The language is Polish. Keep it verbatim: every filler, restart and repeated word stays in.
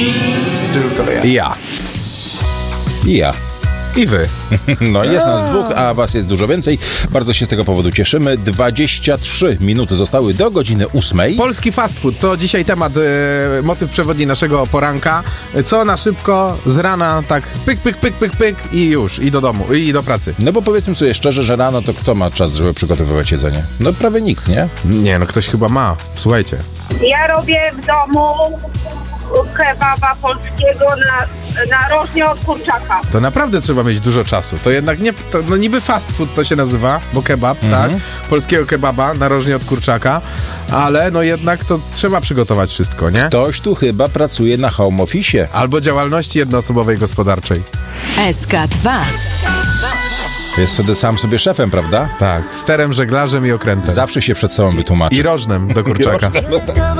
Tylko ja. I ja. I ja. I wy. No jest nas dwóch, a was jest dużo więcej. Bardzo się z tego powodu cieszymy. dwadzieścia trzy minuty zostały do godziny ósmej. Polski fast food to dzisiaj temat, e, motyw przewodni naszego poranka. Co na szybko, z rana, tak pyk, pyk, pyk, pyk, pyk i już, i do domu, i do pracy. No bo powiedzmy sobie szczerze, że rano to kto ma czas, żeby przygotowywać jedzenie? No prawie nikt, nie? Nie, no ktoś chyba ma. Słuchajcie. Ja robię w domu kebaba polskiego na, narożnie od kurczaka. To naprawdę trzeba mieć dużo czasu. To jednak nie, to, no niby fast food to się nazywa, bo kebab, Mhm. tak? Polskiego kebaba, narożnie od kurczaka, ale no jednak to trzeba przygotować wszystko, nie? Ktoś tu chyba pracuje na home office. Albo działalności jednoosobowej gospodarczej. S K dwa. Jest wtedy sam sobie szefem, prawda? Tak, sterem, żeglarzem i okrętem. Zawsze się przed sobą wytłumaczy. I rożnem do kurczaka.